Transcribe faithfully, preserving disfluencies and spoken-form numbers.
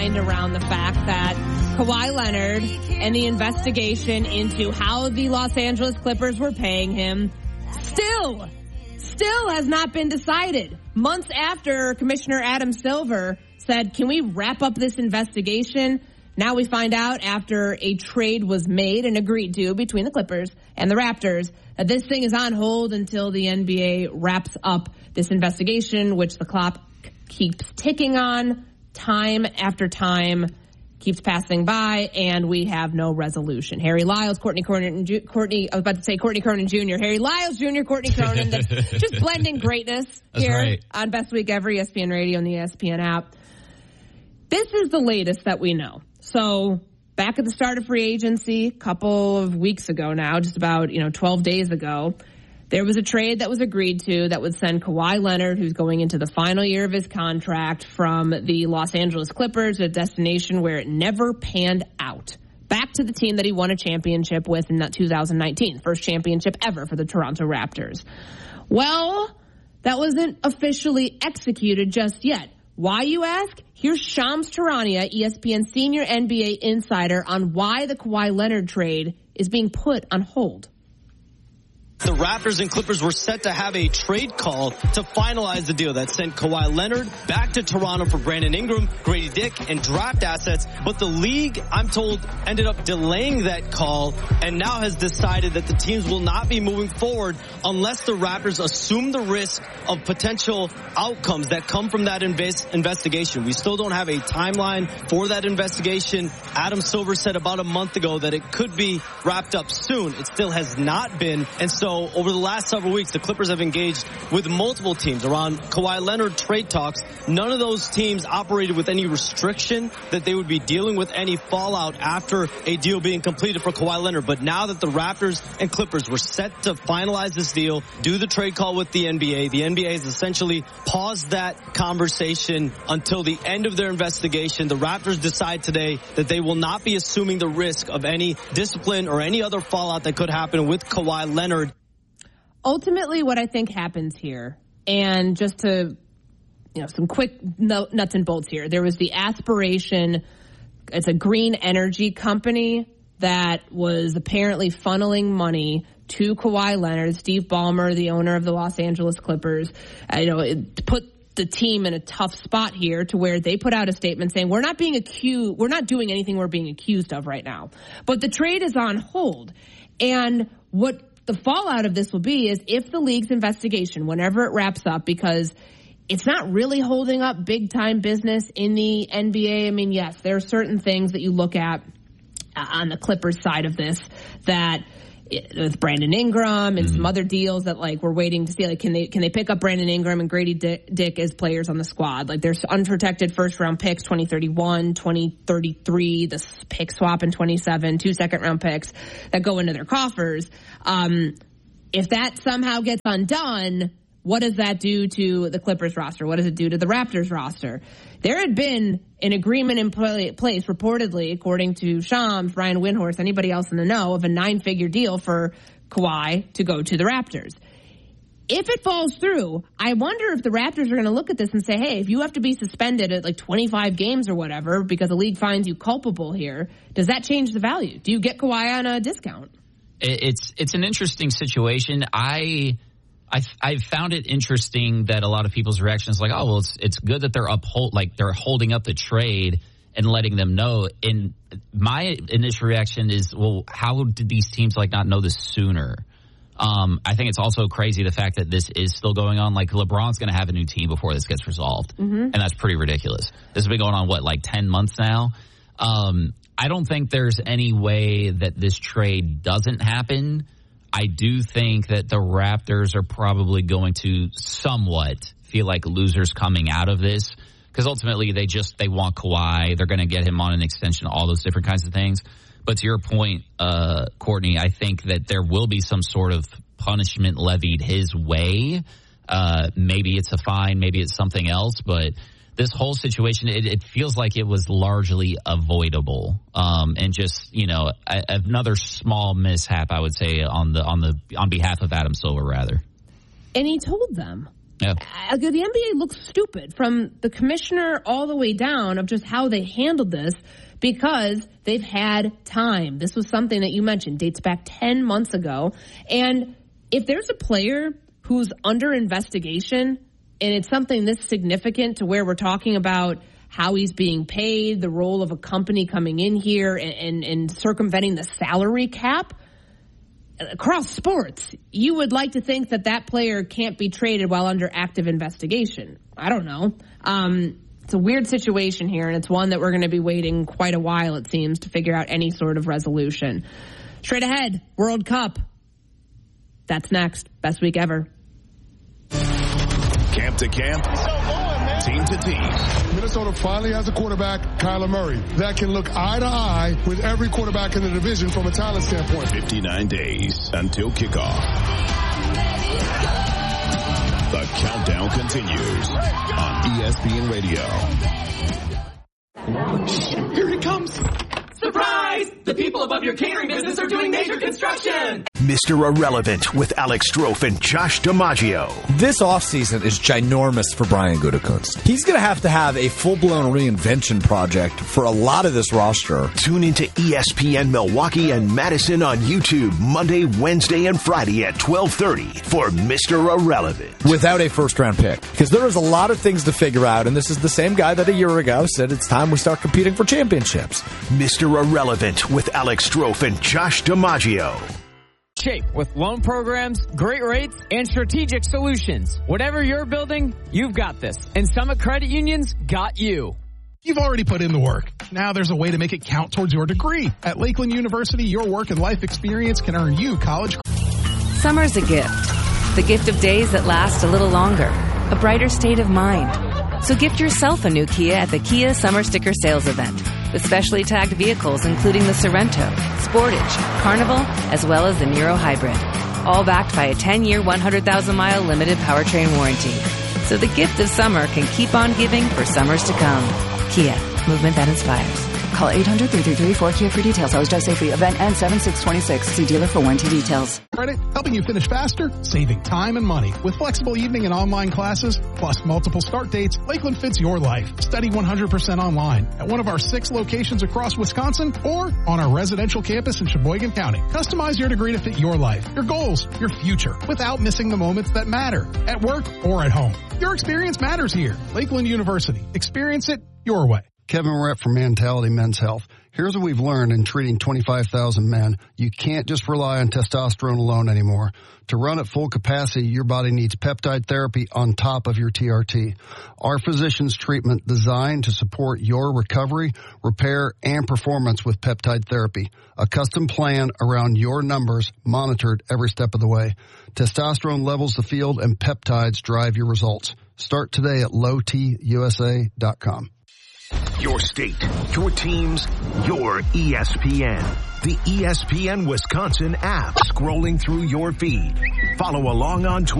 around the fact that Kawhi Leonard and the investigation into how the Los Angeles Clippers were paying him still, still has not been decided. Months after Commissioner Adam Silver said, can we wrap up this investigation? Now we find out after a trade was made and agreed to between the Clippers and the Raptors that this thing is on hold until the N B A wraps up this investigation, which the clock keeps ticking on. Time after time keeps passing by, and we have no resolution. Harry Lyles, Courtney Cronin, Courtney, I was about to say Courtney Cronin Junior Harry Lyles Junior, Courtney Cronin, that's just blending greatness That's here right. on Best Week Ever, E S P N Radio and the E S P N app. This is the latest that we know. So back at the start of free agency, a couple of weeks ago now, just about, you know, twelve days ago, there was a trade that was agreed to that would send Kawhi Leonard, who's going into the final year of his contract, from the Los Angeles Clippers, a destination where it never panned out, back to the team that he won a championship with in two thousand nineteen, first championship ever for the Toronto Raptors. Well, that wasn't officially executed just yet. Why, you ask? Here's Shams Charania, E S P N senior N B A insider, on why the Kawhi Leonard trade is being put on hold. The Raptors and Clippers were set to have a trade call to finalize the deal that sent Kawhi Leonard back to Toronto for Brandon Ingram, Grady Dick, and draft assets. But the league, I'm told, ended up delaying that call and now has decided that the teams will not be moving forward unless the Raptors assume the risk of potential outcomes that come from that invest- investigation. We still don't have a timeline for that investigation. Adam Silver said about a month ago that it could be wrapped up soon. It still has not been. And so over the last several weeks, the Clippers have engaged with multiple teams around Kawhi Leonard trade talks. None of those teams operated with any restriction that they would be dealing with any fallout after a deal being completed for Kawhi Leonard. But now that the Raptors and Clippers were set to finalize this deal, do the trade call with the N B A, the N B A has essentially paused that conversation until the end of their investigation. The Raptors decide today that they will not be assuming the risk of any discipline or any other fallout that could happen with Kawhi Leonard. Ultimately, what I think happens here, and just to, you know, some quick nuts and bolts here, there was the aspiration, it's a green energy company that was apparently funneling money to Kawhi Leonard. Steve Ballmer, the owner of the Los Angeles Clippers, uh, you know, it put the team in a tough spot here to where they put out a statement saying, we're not being accused, we're not doing anything we're being accused of right now. But the trade is on hold. And what the fallout of this will be is if the league's investigation, whenever it wraps up, because it's not really holding up big time business in the N B A. I mean, yes, there are certain things that you look at uh, on the Clippers side of this that with Brandon Ingram and mm-hmm. some other deals that like we're waiting to see, like can they can they pick up Brandon Ingram and Grady Dick, Dick as players on the squad? Like there's unprotected first round picks, twenty thirty-one, twenty thirty-three, the pick swap in twenty-seven, two second round picks that go into their coffers. Um, if that somehow gets undone, what does that do to the Clippers roster? What does it do to the Raptors roster? There had been an agreement in play, place, reportedly, according to Shams, Ryan Windhorst, anybody else in the know, of a nine-figure deal for Kawhi to go to the Raptors. If it falls through, I wonder if the Raptors are going to look at this and say, hey, if you have to be suspended at like twenty-five games or whatever because the league finds you culpable here, does that change the value? Do you get Kawhi on a discount? It's, it's an interesting situation. I... I I found it interesting that a lot of people's reaction is like, oh, well, it's it's good that they're uphold like they're holding up the trade and letting them know. And my initial reaction is, well, how did these teams like not know this sooner? Um, I think it's also crazy the fact that this is still going on. Like LeBron's going to have a new team before this gets resolved, mm-hmm. and that's pretty ridiculous. This has been going on what, like ten months now. Um, I don't think there's any way that this trade doesn't happen. I do think that the Raptors are probably going to somewhat feel like losers coming out of this because ultimately they just they want Kawhi. They're going to get him on an extension, all those different kinds of things. But to your point, uh, Courtney, I think that there will be some sort of punishment levied his way. Uh, maybe it's a fine, maybe it's something else, but this whole situation, it, it feels like it was largely avoidable, um, and just, you know, a, another small mishap, I would say, on the on the on behalf of Adam Silver, rather. And he told them, Yeah. Uh, the N B A looks stupid from the commissioner all the way down of just how they handled this because they've had time. This was something that you mentioned dates back ten months ago. And if there's a player who's under investigation and it's something this significant to where we're talking about how he's being paid, the role of a company coming in here and, and, and circumventing the salary cap, across sports, you would like to think that that player can't be traded while under active investigation. I don't know. Um, it's a weird situation here, and it's one that we're going to be waiting quite a while, it seems, to figure out any sort of resolution. Straight ahead, World Cup. That's next. Best week ever. Camp to camp, team to team. Minnesota finally has a quarterback, Kyler Murray, that can look eye to eye with every quarterback in the division from a talent standpoint. fifty-nine days until kickoff. The countdown continues on E S P N Radio. Here it comes. Surprise! The people above your catering business are doing major construction. Mister Irrelevant with Alex Strofe and Josh DiMaggio. This offseason is ginormous for Brian Gutekunst. He's going to have to have a full-blown reinvention project for a lot of this roster. Tune into E S P N Milwaukee and Madison on YouTube Monday, Wednesday, and Friday at twelve thirty for Mister Irrelevant. Without a first-round pick. Because there is a lot of things to figure out, and this is the same guy that a year ago said it's time we start competing for championships. Mister Irrelevant with Alex Strofe and Josh DiMaggio. Shape with loan programs, great rates, and strategic solutions. Whatever you're building, you've got this. And Summit Credit Union's got you. You've already put in the work. Now there's a way to make it count towards your degree. At Lakeland University, your work and life experience can earn you college. Summer's a gift. The gift of days that last a little longer. A brighter state of mind. So gift yourself a new Kia at the Kia Summer Sticker Sales Event. With specially tagged vehicles including the Sorrento, Sportage, Carnival, as well as the Niro Hybrid. All backed by a ten-year, one hundred thousand mile limited powertrain warranty. So the gift of summer can keep on giving for summers to come. Kia, movement that inspires. Call eight hundred, three three three, four K I A for details. Always drive safely. Event ends seven six twenty-six. See dealer for warranty details. Credit, helping you finish faster, saving time and money. With flexible evening and online classes, plus multiple start dates, Lakeland fits your life. Study one hundred percent online at one of our six locations across Wisconsin or on our residential campus in Sheboygan County. Customize your degree to fit your life, your goals, your future, without missing the moments that matter at work or at home. Your experience matters here. Lakeland University. Experience it your way. Kevin Rett from Mentality Men's Health. Here's what we've learned in treating twenty-five thousand men. You can't just rely on testosterone alone anymore. To run at full capacity, your body needs peptide therapy on top of your T R T. Our physician's treatment designed to support your recovery, repair, and performance with peptide therapy. A custom plan around your numbers, monitored every step of the way. Testosterone levels the field and peptides drive your results. Start today at low t u s a dot com. Your state, your teams, your E S P N. The E S P N Wisconsin app scrolling through your feed. Follow along on Twitter.